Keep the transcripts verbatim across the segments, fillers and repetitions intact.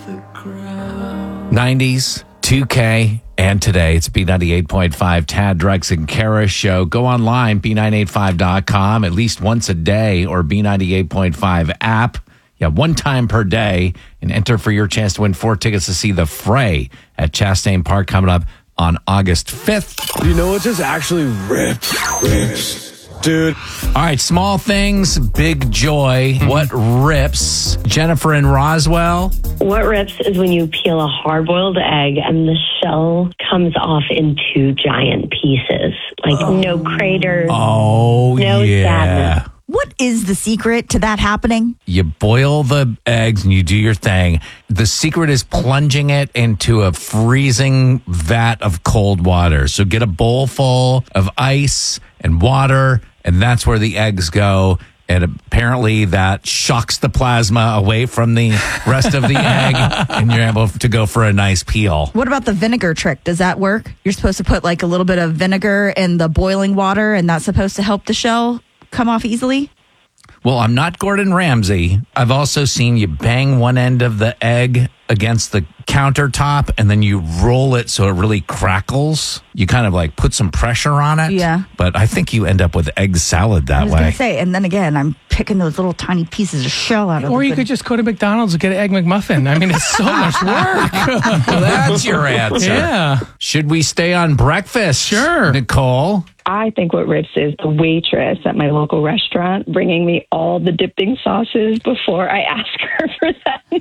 nineties, two K, and today. It's B ninety-eight point five, Tad, Drex, and Kara show. Go online, B nine eighty-five dot com, at least once a day, or B ninety-eight point five app. Yeah, one time per day, and enter for your chance to win four tickets to see The Fray at Chastain Park coming up on August fifth. You know what just actually rips? Rips. Dude. All right, small things, big joy. What rips? Jennifer in Roswell. What rips is when you peel a hard-boiled egg and the shell comes off in two giant pieces. Like oh. no craters. Oh, no yeah. sadness. What is the secret to that happening? You boil the eggs and you do your thing. The secret is plunging it into a freezing vat of cold water. So get a bowl full of ice and water, and that's where the eggs go. And apparently that shocks the plasma away from the rest of the egg, and you're able to go for a nice peel. What about the vinegar trick? Does that work? You're supposed to put like a little bit of vinegar in the boiling water, and that's supposed to help the shell come off easily? Well, I'm not Gordon Ramsay. I've also seen you bang one end of the egg against the countertop and then you roll it so it really crackles. You kind of like put some pressure on it. Yeah. But I think you end up with egg salad that I was way. going to say, and then again, I'm picking those little tiny pieces of shell out of Or the you good- could just go to McDonald's and get an Egg McMuffin. I mean, it's so much work. Well, that's your answer. Yeah. Should we stay on breakfast? Sure. Nicole? I think what rips is the waitress at my local restaurant bringing me all the dipping sauces before I ask her for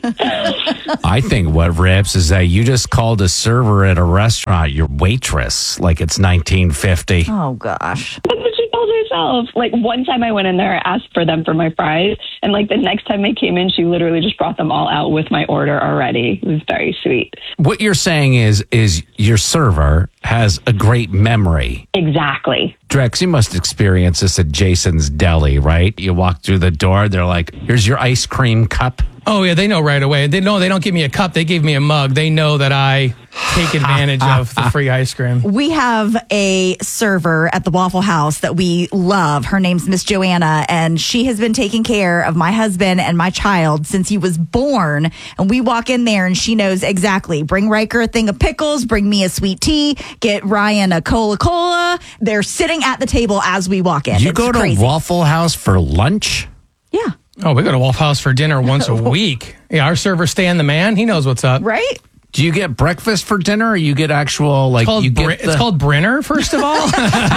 them. I think what rips is that you just called a server at a restaurant your waitress like it's nineteen fifty. Oh, gosh. That's what she calls herself. Like one time I went in there, I asked for them for my fries, and like the next time they came in, she literally just brought them all out with my order already. It was very sweet. What you're saying is, is your server has a great memory. Exactly. Drex, you must experience this at Jason's Deli, right? You walk through the door, they're like, here's your ice cream cup. Oh, yeah, they know right away. They know they don't give me a cup. They gave me a mug. They know that I take advantage of the free ice cream. We have a server at the Waffle House that we love. Her name's Miss Joanna, and she has been taking care of my husband and my child since he was born. And we walk in there, and she knows exactly. Bring Riker a thing of pickles, bring me a sweet tea, get Ryan a Cola-Cola. They're sitting at the table as we walk in. You It's go to crazy. Waffle House for lunch? Yeah. Oh, we go to Waffle House for dinner once a week. Yeah, our server, Stan the man, he knows what's up. Right? Do you get breakfast for dinner, or you get actual, like, It's called, you Br- get the... it's called Brenner, first of all.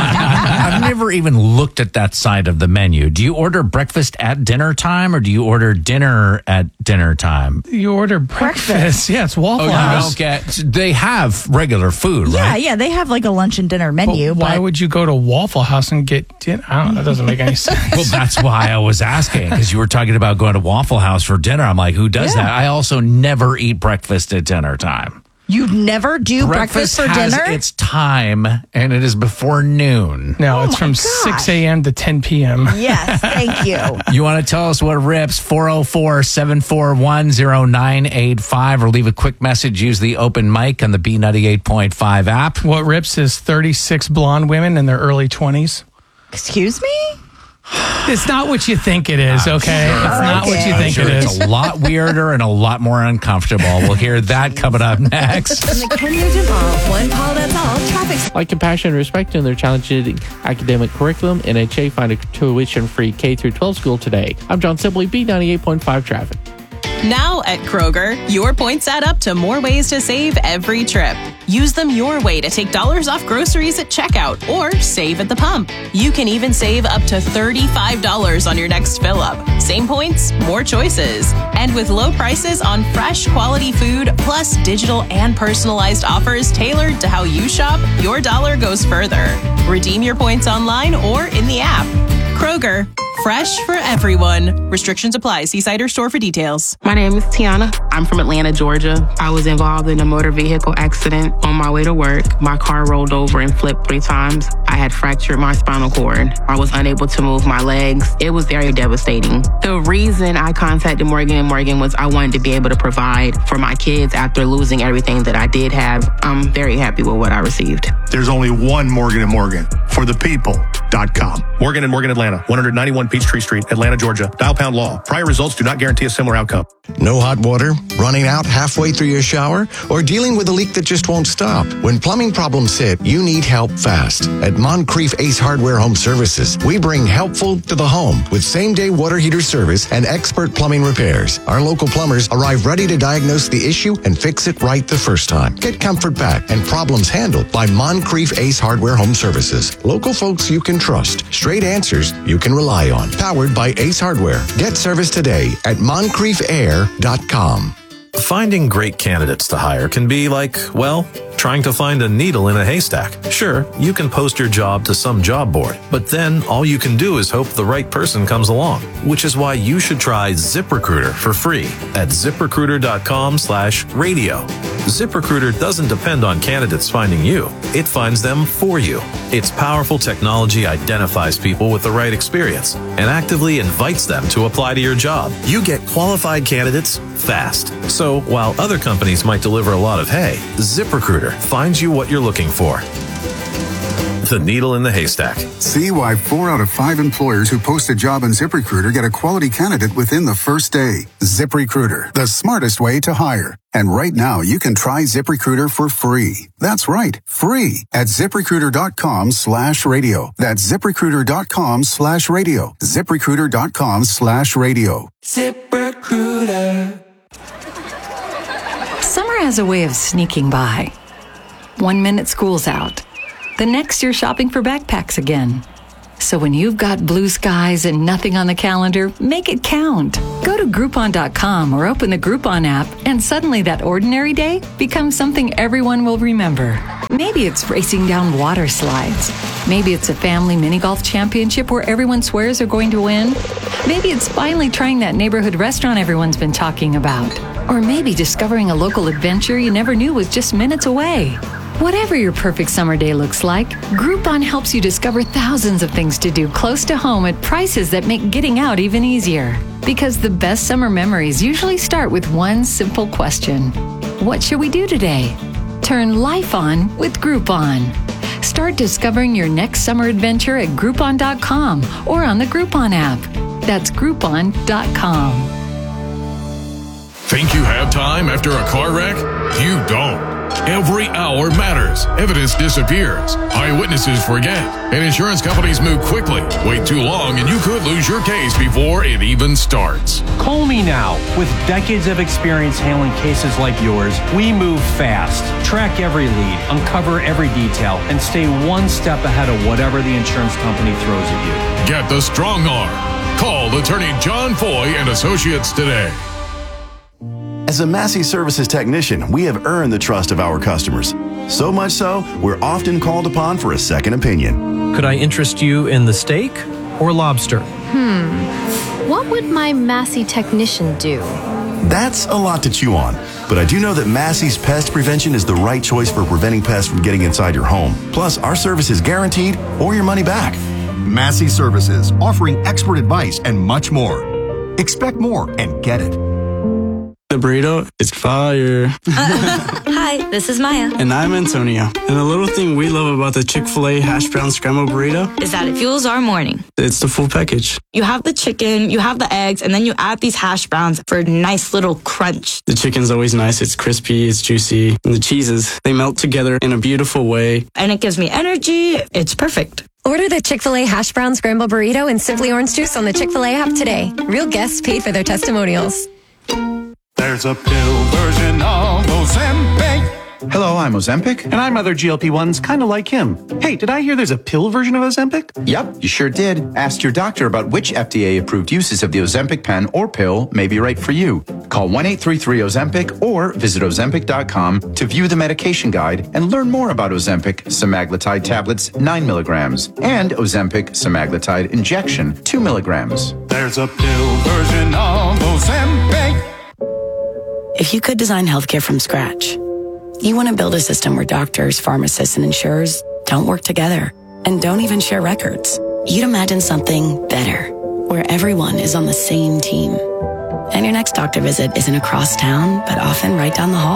I've never even looked at that side of the menu. Do you order breakfast at dinner time, or do you order dinner at dinner time? You order breakfast. Breakfast. Yeah, it's Waffle Oh, you House. don't get... They have regular food, Yeah, right? yeah. They have like a lunch and dinner But menu. why but would you go to Waffle House and get dinner? I don't know. That doesn't make any sense. Well, that's why I was asking, because you were talking about going to Waffle House for dinner. I'm like, who does Yeah. that? I also never eat breakfast at dinner time. You never do breakfast, for has dinner? its time, and it is before noon. No, Oh it's my from gosh. six a.m. to ten p.m. Yes, thank you. You want to tell us what rips? four oh four, seven four one, oh nine eight five, or leave a quick message. Use the open mic on the B ninety-eight point five app. What rips is thirty-six blonde women in their early twenties. Excuse me? It's not what you think it is, okay? It's not what you Okay. think Sure, it it's is. a lot weirder and a lot more uncomfortable. We'll hear that coming up next. McHenry Duval, one call, that's all. Traffic. Like compassion and respect in their challenging academic curriculum, N H A find a tuition-free K through twelve school today. I'm John Sibley, B ninety-eight point five Traffic. Now at Kroger, your points add up to more ways to save every trip. Use them your way to take dollars off groceries at checkout or save at the pump. You can even save up to thirty-five dollars on your next fill up. Same points, more choices. And with low prices on fresh, quality food, plus digital and personalized offers tailored to how you shop, your dollar goes further. Redeem your points online or in the app. Kroger, fresh for everyone. Restrictions apply. See site or store for details. My name is Tiana. I'm from Atlanta, Georgia. I was involved in a motor vehicle accident on my way to work. My car rolled over and flipped three times. I had fractured my spinal cord. I was unable to move my legs. It was very devastating. The reason I contacted Morgan and Morgan was I wanted to be able to provide for my kids after losing everything that I did have. I'm very happy with what I received. There's only one Morgan and Morgan for the people. dot com. Morgan and Morgan Atlanta, one ninety-one Peachtree Street, Atlanta, Georgia. Dial pound law. Prior results do not guarantee a similar outcome. No hot water, running out halfway through your shower, or dealing with a leak that just won't stop. When plumbing problems hit, you need help fast. At Moncrief Ace Hardware Home Services, we bring helpful to the home with same-day water heater service and expert plumbing repairs. Our local plumbers arrive ready to diagnose the issue and fix it right the first time. Get comfort back and problems handled by Moncrief Ace Hardware Home Services. Local folks you can trust. Straight answers you can rely on. Powered by Ace Hardware. Get service today at moncrief air dot com. Finding great candidates to hire can be like, well, trying to find a needle in a haystack. Sure, you can post your job to some job board, but then all you can do is hope the right person comes along, which is why you should try ZipRecruiter for free at ZipRecruiter.com slash radio. ZipRecruiter doesn't depend on candidates finding you. It finds them for you. Its powerful technology identifies people with the right experience and actively invites them to apply to your job. You get qualified candidates fast. So while other companies might deliver a lot of hay, ZipRecruiter finds you what you're looking for. The needle in the haystack. See why four out of five employers who post a job on ZipRecruiter get a quality candidate within the first day. ZipRecruiter, the smartest way to hire. And right now, you can try ZipRecruiter for free. That's right, free at ZipRecruiter.com slash radio. That's ZipRecruiter.com slash radio. ZipRecruiter.com slash radio. ZipRecruiter. Summer has a way of sneaking by. One minute school's out. The next you're shopping for backpacks again. So when you've got blue skies and nothing on the calendar, make it count. Go to Groupon dot com or open the Groupon app, and suddenly that ordinary day becomes something everyone will remember. Maybe it's racing down water slides. Maybe it's a family mini golf championship where everyone swears they're going to win. Maybe it's finally trying that neighborhood restaurant everyone's been talking about. Or maybe discovering a local adventure you never knew was just minutes away. Whatever your perfect summer day looks like, Groupon helps you discover thousands of things to do close to home at prices that make getting out even easier. Because the best summer memories usually start with one simple question. What should we do today? Turn life on with Groupon. Start discovering your next summer adventure at Groupon dot com or on the Groupon app. That's Groupon dot com. Think you have time after a car wreck? You don't. Every hour matters. Evidence disappears. Eyewitnesses forget. And insurance companies move quickly. Wait too long and you could lose your case before it even starts. Call me now. With decades of experience handling cases like yours, we move fast. Track every lead, uncover every detail, and stay one step ahead of whatever the insurance company throws at you. Get the strong arm. Call attorney John Foy and Associates today. As a Massey Services technician, we have earned the trust of our customers. So much so, we're often called upon for a second opinion. Could I interest you in the steak or lobster? Hmm. What would my Massey technician do? That's a lot to chew on. But I do know that Massey's Pest Prevention is the right choice for preventing pests from getting inside your home. Plus, our service is guaranteed or your money back. Massey Services, offering expert advice and much more. Expect more and get it. The burrito is fire. Uh, hi, this is Maya. And I'm Antonio. And the little thing we love about the Chick-fil-A hash brown scrambled burrito is that it fuels our morning. It's the full package. You have the chicken, you have the eggs, and then you add these hash browns for a nice little crunch. The chicken's always nice. It's crispy, it's juicy. And the cheeses, they melt together in a beautiful way. And it gives me energy. It's perfect. Order the Chick-fil-A hash brown scrambled burrito and Simply Orange Juice on the Chick-fil-A app today. Real guests paid for their testimonials. There's a pill version of Ozempic. Hello, I'm Ozempic. And I'm other G L P ones kind of like him. Hey, did I hear there's a pill version of Ozempic? Yep, you sure did. Ask your doctor about which F D A-approved uses of the Ozempic pen or pill may be right for you. Call one eight three three Ozempic or visit Ozempic dot com to view the medication guide and learn more about Ozempic semaglutide tablets nine milligrams and Ozempic semaglutide injection two milligrams. There's a pill version of Ozempic. If you could design healthcare from scratch, you want to build a system where doctors, pharmacists, and insurers don't work together and don't even share records. You'd imagine something better, where everyone is on the same team. And your next doctor visit isn't across town, but often right down the hall.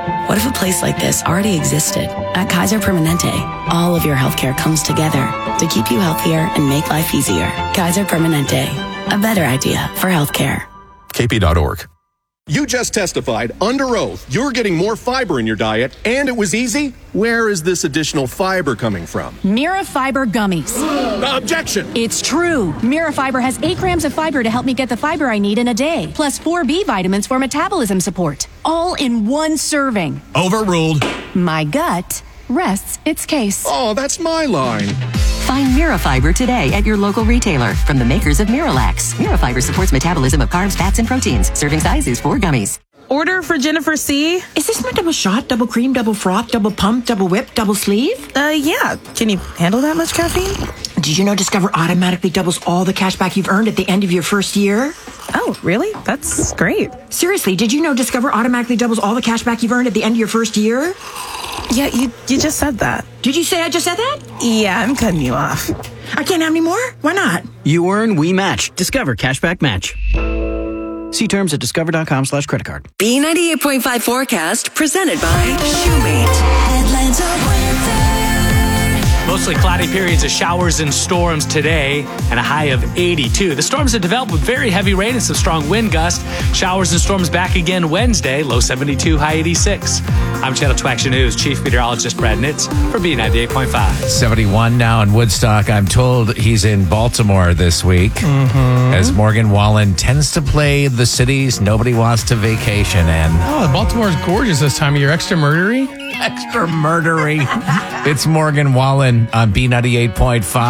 What if a place like this already existed? At Kaiser Permanente, all of your healthcare comes together to keep you healthier and make life easier. Kaiser Permanente, a better idea for healthcare. K P dot org. You just testified under oath you're getting more fiber in your diet, and it was easy. Where is this additional fiber coming from? Mira Fiber Gummies. Objection! It's true. Mira Fiber has eight grams of fiber to help me get the fiber I need in a day, plus four B vitamins for metabolism support, all in one serving. Overruled. My gut rests its case. Oh, that's my line. Find Mirafiber today at your local retailer from the makers of Miralax. Mirafiber supports metabolism of carbs, fats, and proteins. Serving size is four gummies. Order for Jennifer C. Is this my double shot, double cream, double froth, double pump, double whip, double sleeve? Uh, yeah. Can you handle that much caffeine? Did you know Discover automatically doubles all the cash back you've earned at the end of your first year? Oh, really? That's great. Seriously, did you know Discover automatically doubles all the cash back you've earned at the end of your first year? Yeah, you you just said that. Did you say I just said that? Yeah, I'm cutting you off. I can't have any more? Why not? You earn, we match. Discover Cashback Match. See terms at discover.com slash credit card. B ninety-eight point five forecast presented by Shoemate. Atlanta weather. Mostly cloudy periods of showers and storms today and a high of eighty-two. The storms have developed with very heavy rain and some strong wind gusts. Showers and storms back again Wednesday, low seventy-two, high eighty-six. I'm Channel two Action News Chief Meteorologist Brad Nitz for B ninety-eight point five. seventy-one now in Woodstock. I'm told he's in Baltimore this week mm-hmm. as Morgan Wallen tends to play the cities nobody wants to vacation in. Oh, Baltimore's gorgeous this time of year. Extra murdery? Extra murdery. It's Morgan Wallen on B ninety-eight point five.